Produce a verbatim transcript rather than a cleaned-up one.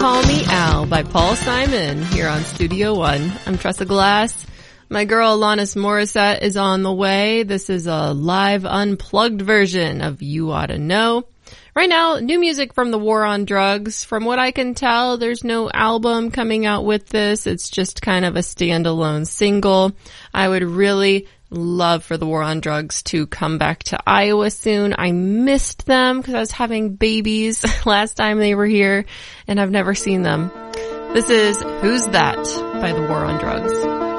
Call Me Al by Paul Simon here on Studio One. I'm Tressa Glass. My girl Alanis Morissette is on the way. This is a live unplugged version of You Oughta Know. Right now, new music from the War on Drugs. From what I can tell, there's no album coming out with this. It's just kind of a standalone single. I would really love for the War on Drugs to come back to Iowa soon. I missed them because I was having babies last time they were here, and I've never seen them. This is Who's That by the War on Drugs.